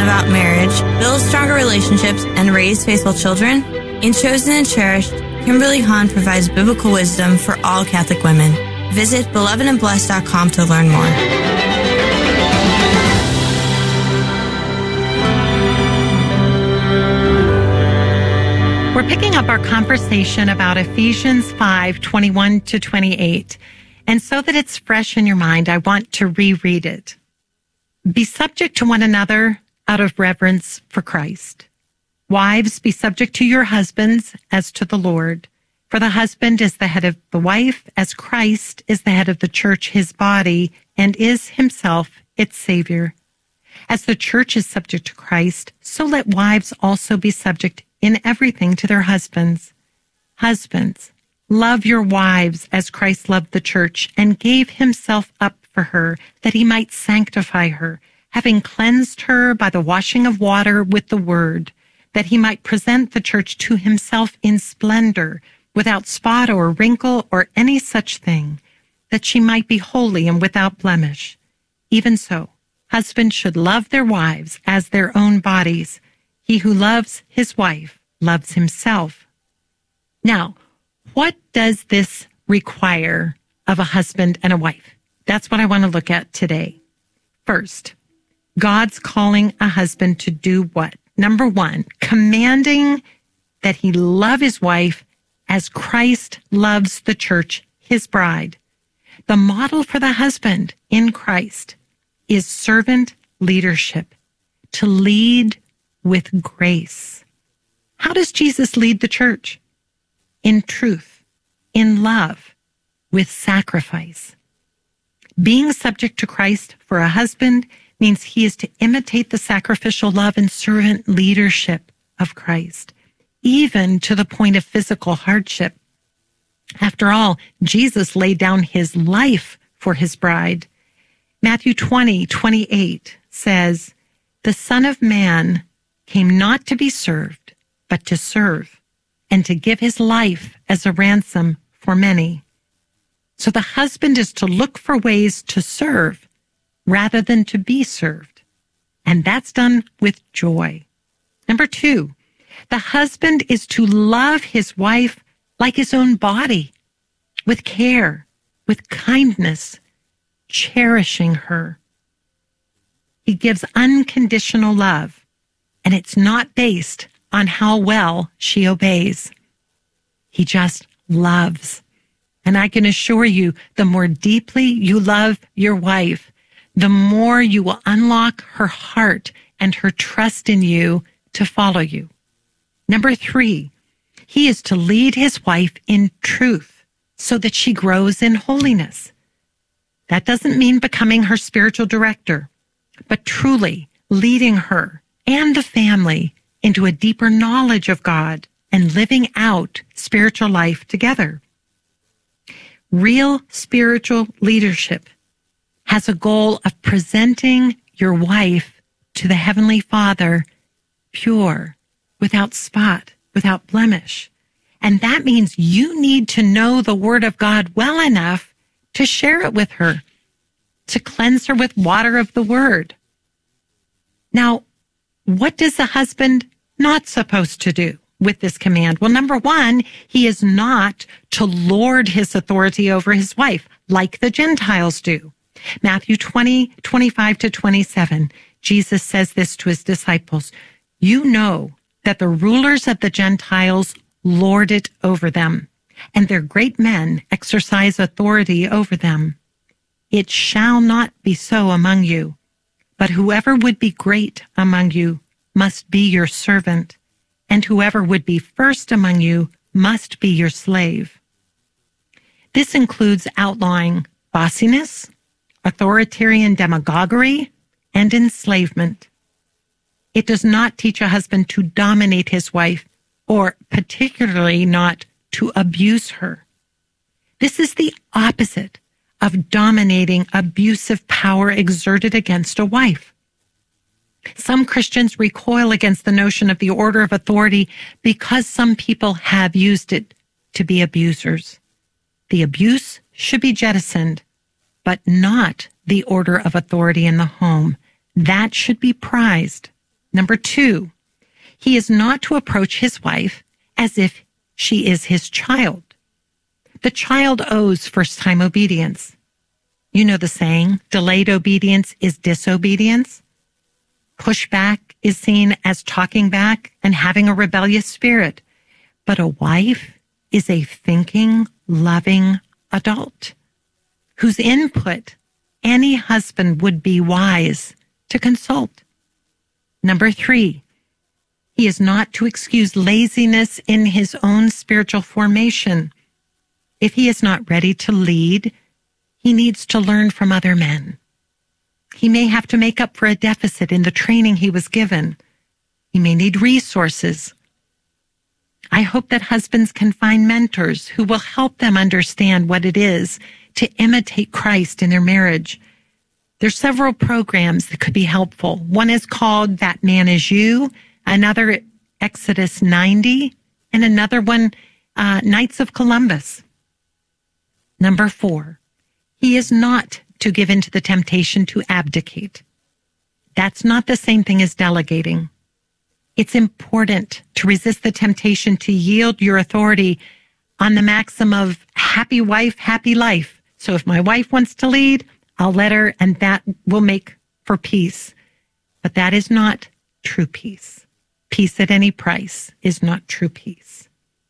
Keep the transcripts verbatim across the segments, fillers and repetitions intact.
about marriage, build stronger relationships, and raise faithful children? In Chosen and Cherished, Kimberly Hahn provides biblical wisdom for all Catholic women. Visit beloved and blessed dot com to learn more. We're picking up our conversation about Ephesians five, twenty-one to twenty-eight. And so that it's fresh in your mind, I want to reread it. Be subject to one another out of reverence for Christ. Wives, be subject to your husbands as to the Lord. For the husband is the head of the wife, as Christ is the head of the church, his body, and is himself its Savior. As the church is subject to Christ, so let wives also be subject in everything to their husbands. Husbands, love your wives as Christ loved the church and gave himself up for her, that he might sanctify her, having cleansed her by the washing of water with the word, that he might present the church to himself in splendor, without spot or wrinkle or any such thing, that she might be holy and without blemish. Even so, husbands should love their wives as their own bodies. He who loves his wife loves himself. Now, what does this require of a husband and a wife? That's what I want to look at today. First, God's calling a husband to do what? Number one, commanding that he love his wife as Christ loves the church, his bride. The model for the husband in Christ is servant leadership, to lead with grace. How does Jesus lead the church? In truth, in love, with sacrifice. Being subject to Christ for a husband means he is to imitate the sacrificial love and servant leadership of Christ, even to the point of physical hardship. After all, Jesus laid down his life for his bride. Matthew twenty, twenty-eight says, "The Son of Man came not to be served, but to serve, and to give his life as a ransom for many." So the husband is to look for ways to serve rather than to be served. And that's done with joy. Number two, the husband is to love his wife like his own body, with care, with kindness, cherishing her. He gives unconditional love, and it's not based on how well she obeys. He just loves. And I can assure you, the more deeply you love your wife, the more you will unlock her heart and her trust in you to follow you. Number three, he is to lead his wife in truth so that she grows in holiness. That doesn't mean becoming her spiritual director, but truly leading her and the family into a deeper knowledge of God and living out spiritual life together. Real spiritual leadership has a goal of presenting your wife to the Heavenly Father pure, without spot, without blemish. And that means you need to know the Word of God well enough to share it with her, to cleanse her with water of the Word. Now, what is the husband not supposed to do with this command? Well, number one, he is not to lord his authority over his wife like the Gentiles do. Matthew twenty, twenty-five to twenty-seven, Jesus says this to his disciples, "You know that the rulers of the Gentiles lord it over them, and their great men exercise authority over them. It shall not be so among you, but whoever would be great among you must be your servant, and whoever would be first among you must be your slave." This includes outlawing bossiness, authoritarian demagoguery, and enslavement. It does not teach a husband to dominate his wife, or particularly not to abuse her. This is the opposite of dominating abusive power exerted against a wife. Some Christians recoil against the notion of the order of authority because some people have used it to be abusers. The abuse should be jettisoned, but not the order of authority in the home. That should be prized. Number two, he is not to approach his wife as if she is his child. The child owes first-time obedience. You know the saying, delayed obedience is disobedience. Pushback is seen as talking back and having a rebellious spirit. But a wife is a thinking, loving adult whose input any husband would be wise to consult. Number three, he is not to excuse laziness in his own spiritual formation. If he is not ready to lead, he needs to learn from other men. He may have to make up for a deficit in the training he was given. He may need resources. I hope that husbands can find mentors who will help them understand what it is to imitate Christ in their marriage. There's several programs that could be helpful. One is called That Man Is You, another Exodus ninety, and another one, uh, Knights of Columbus. Number four, he is not to give in to the temptation to abdicate. That's not the same thing as delegating. It's important to resist the temptation to yield your authority on the maxim of happy wife, happy life. So if my wife wants to lead, I'll let her, and that will make for peace. But that is not true peace. Peace at any price is not true peace.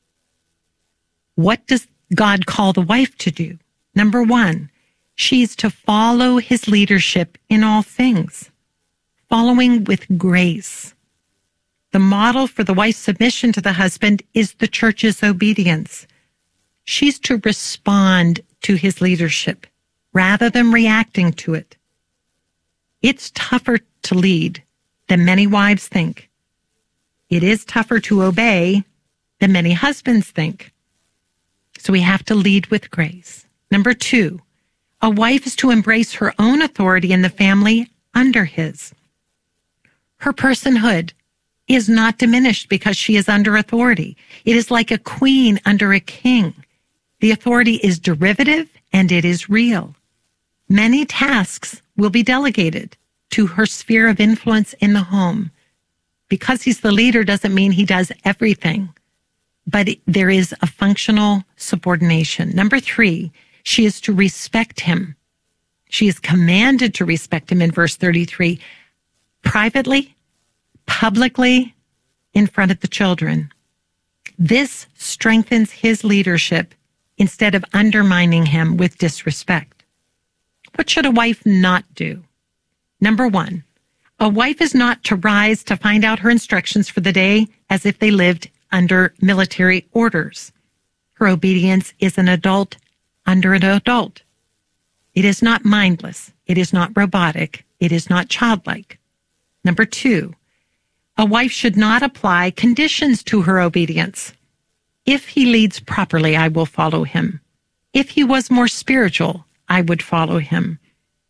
What does God call the wife to do? Number one, she's to follow his leadership in all things, following with grace. The model for the wife's submission to the husband is the church's obedience. She's to respond to his leadership rather than reacting to it. It's tougher to lead than many wives think. It is tougher to obey than many husbands think. So we have to lead with grace. Number two, a wife is to embrace her own authority in the family under his. Her personhood is not diminished because she is under authority. It is like a queen under a king. The authority is derivative and it is real. Many tasks will be delegated to her sphere of influence in the home. Because he's the leader doesn't mean he does everything, but there is a functional subordination. Number three, she is to respect him. She is commanded to respect him in verse thirty-three, privately, publicly, in front of the children. This strengthens his leadership instead of undermining him with disrespect. What should a wife not do? Number one, a wife is not to rise to find out her instructions for the day as if they lived under military orders. Her obedience is an adult under an adult. It is not mindless. It is not robotic. It is not childlike. Number two, a wife should not apply conditions to her obedience. If he leads properly, I will follow him. If he was more spiritual, I would follow him.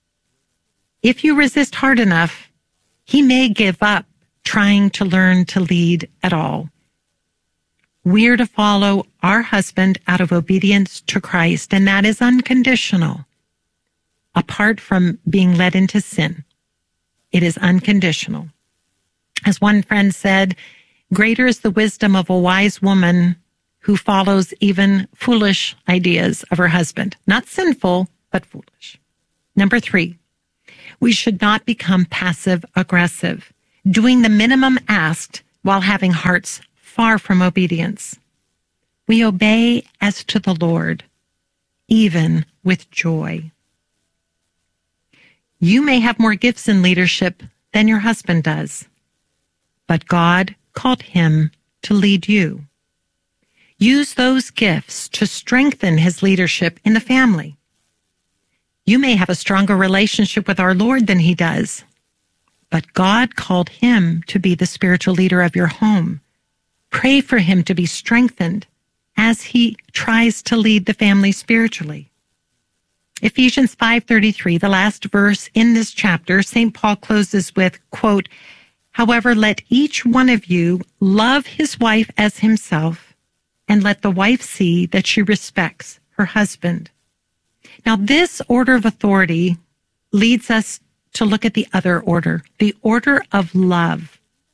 If you resist hard enough, he may give up trying to learn to lead at all. We're to follow our husband out of obedience to Christ, and that is unconditional. Apart from being led into sin, it is unconditional. As one friend said, greater is the wisdom of a wise woman who follows even foolish ideas of her husband. Not sinful, but foolish. Number three, we should not become passive aggressive, doing the minimum asked while having hearts far from obedience. We obey as to the Lord, even with joy. You may have more gifts in leadership than your husband does, but God called him to lead you. Use those gifts to strengthen his leadership in the family. You may have a stronger relationship with our Lord than he does, but God called him to be the spiritual leader of your home. Pray for him to be strengthened as he tries to lead the family spiritually. Ephesians five thirty-three, the last verse in this chapter, Saint Paul closes with, quote, however, let each one of you love his wife as himself, and let the wife see that she respects her husband. Now, this order of authority leads us to look at the other order, the order of love.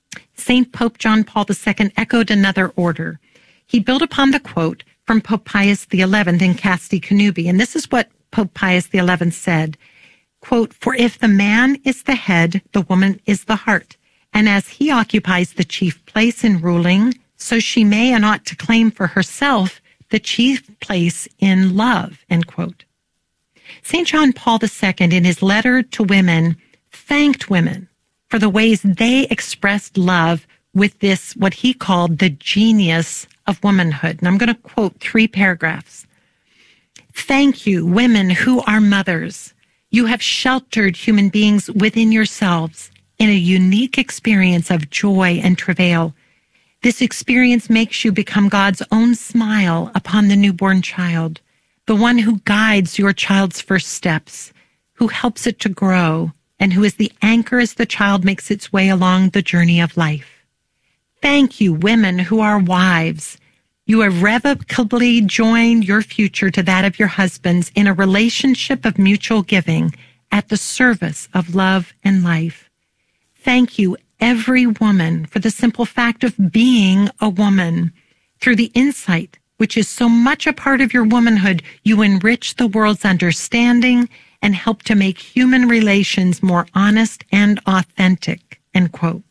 Saint Pope John Paul the Second echoed another order. He built upon the quote from Pope Pius the Eleventh in Casti Connubii, and this is what Pope Pius the Eleventh said, quote, "For if the man is the head, the woman is the heart, and as he occupies the chief place in ruling, so she may and ought to claim for herself the chief place in love," end quote. Saint John Paul the Second, in his letter to women, thanked women for the ways they expressed love with this, what he called the genius of womanhood. And I'm going to quote three paragraphs. "Thank you, women who are mothers. You have sheltered human beings within yourselves in a unique experience of joy and travail. This experience makes you become God's own smile upon the newborn child, the one who guides your child's first steps, who helps it to grow, and who is the anchor as the child makes its way along the journey of life. Thank you, women who are wives. You irrevocably join your future to that of your husbands in a relationship of mutual giving at the service of love and life. Thank you, every woman, for the simple fact of being a woman. Through the insight, which is so much a part of your womanhood, you enrich the world's understanding and help to make human relations more honest and authentic," end quote.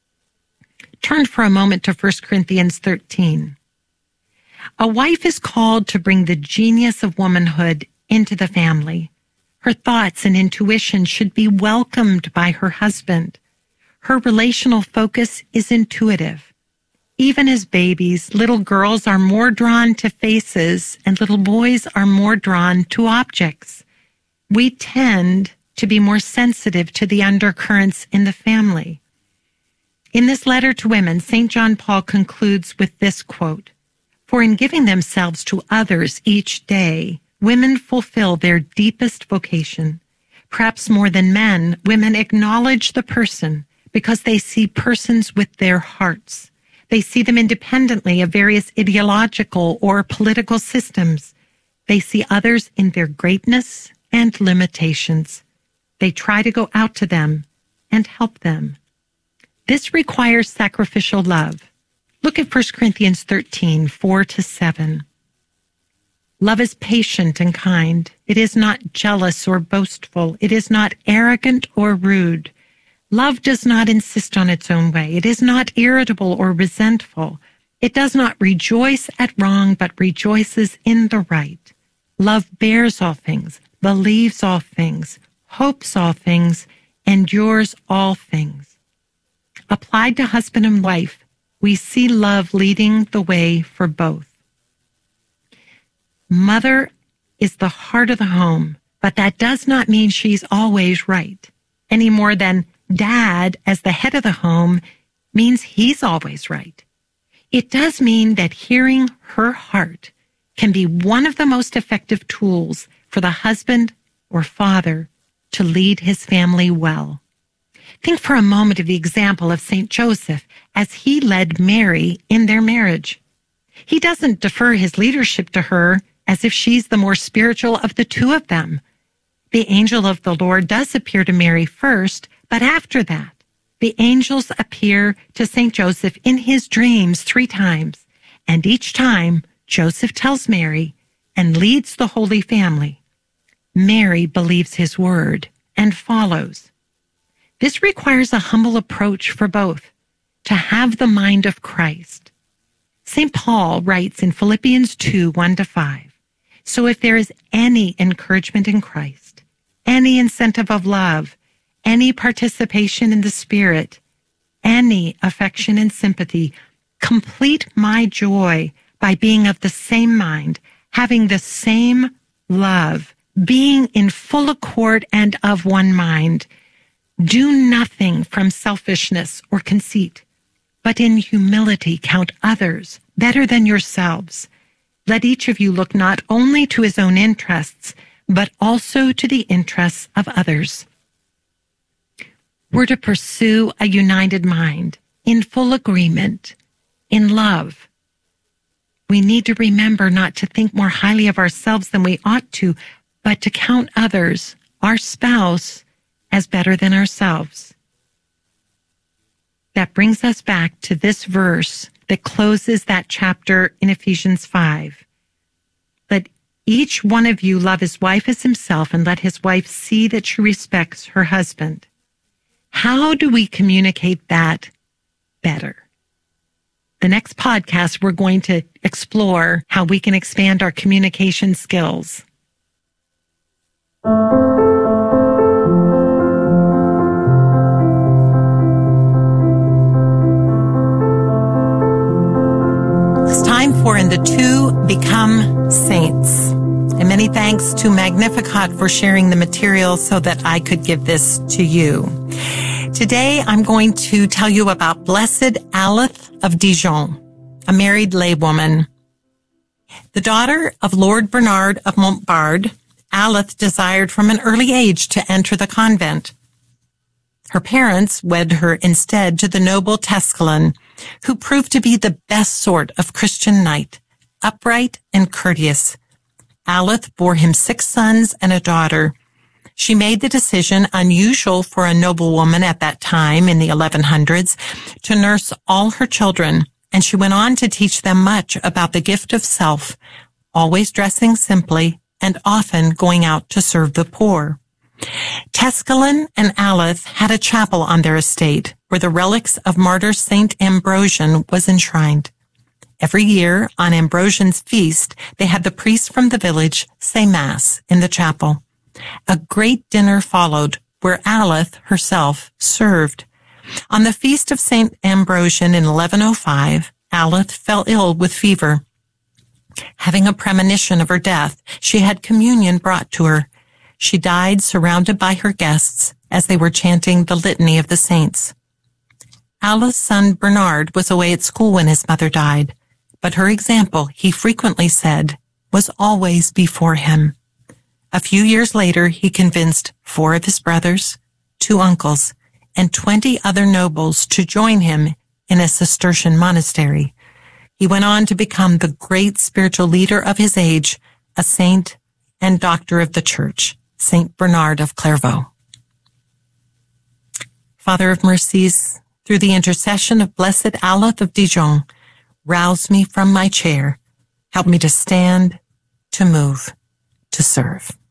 Turn for a moment to First Corinthians thirteen. A wife is called to bring the genius of womanhood into the family. Her thoughts and intuition should be welcomed by her husband. Her relational focus is intuitive. Even as babies, little girls are more drawn to faces and little boys are more drawn to objects. We tend to be more sensitive to the undercurrents in the family. In this letter to women, Saint John Paul concludes with this quote, "For in giving themselves to others each day, women fulfill their deepest vocation. Perhaps more than men, women acknowledge the person because they see persons with their hearts. They see them independently of various ideological or political systems. They see others in their greatness and limitations. They try to go out to them and help them. This requires sacrificial love. Look at First Corinthians thirteen, four to seven. Love is patient and kind. It is not jealous or boastful. It is not arrogant or rude. Love does not insist on its own way. It is not irritable or resentful. It does not rejoice at wrong, but rejoices in the right. Love bears all things, believes all things, hopes all things, endures all things. Applied to husband and wife, we see love leading the way for both. Mother is the heart of the home, but that does not mean she's always right, any more than Dad, as the head of the home, means he's always right. It does mean that hearing her heart can be one of the most effective tools for the husband or father to lead his family well. Think for a moment of the example of Saint Joseph as he led Mary in their marriage. He doesn't defer his leadership to her as if she's the more spiritual of the two of them. The angel of the Lord does appear to Mary first, but after that, the angels appear to Saint Joseph in his dreams three times, and each time Joseph tells Mary and leads the Holy Family. Mary believes his word and follows. This requires a humble approach for both, to have the mind of Christ. Saint Paul writes in Philippians two, one to five, "So if there is any encouragement in Christ, any incentive of love, any participation in the Spirit, any affection and sympathy, complete my joy by being of the same mind, having the same love, being in full accord and of one mind. Do nothing from selfishness or conceit, but in humility count others better than yourselves. Let each of you look not only to his own interests, but also to the interests of others." We're to pursue a united mind, in full agreement, in love. We need to remember not to think more highly of ourselves than we ought to, but to count others, our spouse, as better than ourselves. that brings us back to this verse that closes that chapter in Ephesians five. Let each one of you love his wife as himself, and let his wife see that she respects her husband. How do we communicate that better? The next podcast, we're going to explore how we can expand our communication skills. It's time for In the Two Become Saints. And many thanks to Magnificat for sharing the material so that I could give this to you. Today, I'm going to tell you about Blessed Alyth of Dijon, a married laywoman. The daughter of Lord Bernard of Montbard, Alyth desired from an early age to enter the convent. Her parents wed her instead to the noble Tescelin, who proved to be the best sort of Christian knight, upright and courteous. Alyth bore him six sons and a daughter. She made the decision, unusual for a noblewoman at that time in the eleven hundreds, to nurse all her children, and she went on to teach them much about the gift of self, always dressing simply and often going out to serve the poor. Tescelin and Alyth had a chapel on their estate where the relics of martyr Saint Ambrosian was enshrined. Every year, on Ambrosian's feast, they had the priests from the village say Mass in the chapel. A great dinner followed, where Alyth herself served. On the feast of Saint Ambrosian in eleven oh five, Alyth fell ill with fever. Having a premonition of her death, she had communion brought to her. She died surrounded by her guests as they were chanting the Litany of the Saints. Alyth's son Bernard was away at school when his mother died, but her example, he frequently said, was always before him. A few years later, he convinced four of his brothers, two uncles, and twenty other nobles to join him in a Cistercian monastery. He went on to become the great spiritual leader of his age, a saint and doctor of the Church, Saint Bernard of Clairvaux. Father of mercies, through the intercession of Blessed Alyth of Dijon, rouse me from my chair. Help me to stand, to move, to serve.